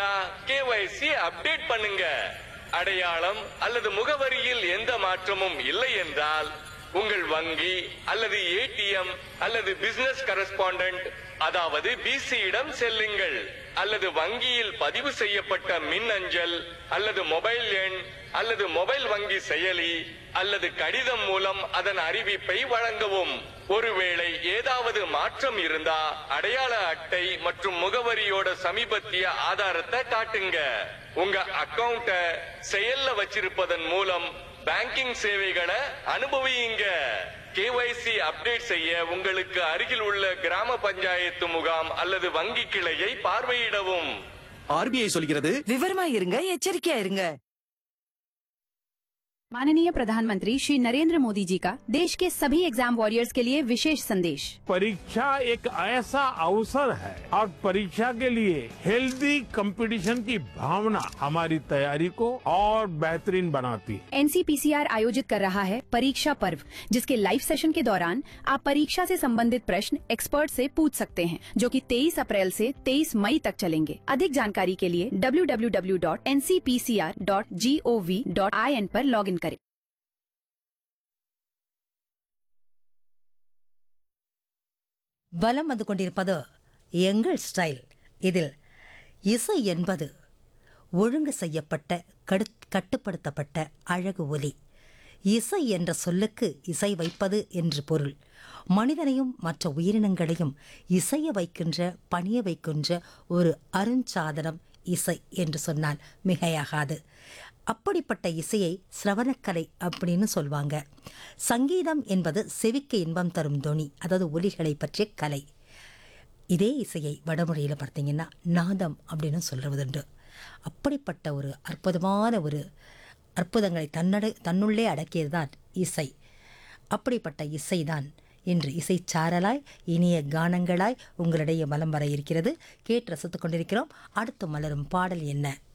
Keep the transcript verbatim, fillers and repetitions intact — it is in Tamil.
இல்லையா கேஒய்சி அப்டேட் பண்ணுங்க. அடையாளம் அல்லது முகவரியில் எந்த மாற்றமும் இல்லை என்றால் உங்கள் வங்கி அல்லது ஏடிஎம் அல்லது பிசினஸ் கரஸ்பாண்டன்ட் அதாவது பிசியிடம் செல்லுங்கள். அல்லது வங்கியில் பதிவு செய்யப்பட்ட மின் அஞ்சல் அல்லது மொபைல் எண் அல்லது மொபைல் வங்கி செயலி அல்லது கடிதம் மூலம் அதன் அறிவிப்பை வழங்கவும். ஒருவேளை ஏதாவது மாற்றம் இருந்தா அடையாள அட்டை மற்றும் முகவரியோட சமீபத்திய ஆதாரத்தை காட்டுங்க. உங்க அக்கவுண்ட செயல்ல வச்சிருப்பதன் மூலம் பேங்கிங் சேவைகளை அனுபவியுங்க. கேஒய்சி அப்டேட் செய்ய உங்களுக்கு அருகில் உள்ள கிராம பஞ்சாயத்து முகாம் அல்லது வங்கி கிளையை பார்வையிடவும். ஆர்பிஐ சொல்கிறது விவரமா இருங்க, எச்சரிக்கையா இருங்க. माननीय प्रधानमंत्री श्री नरेंद्र मोदी जी का देश के सभी एग्जाम वॉरियर्स के लिए विशेष संदेश। परीक्षा एक ऐसा अवसर है और परीक्षा के लिए हेल्दी कंपटीशन की भावना हमारी तैयारी को और बेहतरीन बनाती है। एनसीपीसीआर आयोजित कर रहा है परीक्षा पर्व, जिसके लाइव सेशन के दौरान आप परीक्षा से संबंधित प्रश्न एक्सपर्ट से पूछ सकते हैं, जो कि तेईस अप्रैल से तेईस मई तक चलेंगे। अधिक जानकारी के लिए W W W dot N C P C R dot G O V dot I N पर लॉग इन करें। வலம் வந்து கொண்டிருப்பது எங்கள் ஸ்டைல். இதில் இசை என்பது ஒழுங்கு செய்யப்பட்ட கடு கட்டுப்படுத்தப்பட்ட அழகு ஒலி. இசை என்ற சொல்லுக்கு இசை வைப்பது என்று பொருள். மனிதனையும் மற்ற உயிரினங்களையும் இசைய வைக்கின்ற பணிய வைக்கின்ற ஒரு அருஞ்சாதனம் இசை என்று சொன்னால் மிகையாகாது. அப்படிப்பட்ட இசையை சிரவணக்கலை அப்படின்னு சொல்வாங்க. சங்கீதம் என்பது செவிக்கு இன்பம் தரும் தொனி, அதாவது ஒலிகளை பற்றிய கலை. இதே இசையை வடமொழியில் பார்த்தீங்கன்னா நாதம் அப்படின்னு சொல்வதுண்டு. அப்படிப்பட்ட ஒரு அற்புதமான ஒரு அற்புதங்களை தன்னடை தன்னுள்ளே அடக்கியது தான் இசை. அப்படிப்பட்ட இசைதான் இன்று இசைச்சாரலாய் இனிய கானங்களாய் உங்களிடையே மலம் வர இருக்கிறது. கேட்டு ரசித்துக் கொண்டிருக்கிறோம். அடுத்து மலரும் பாடல் என்ன?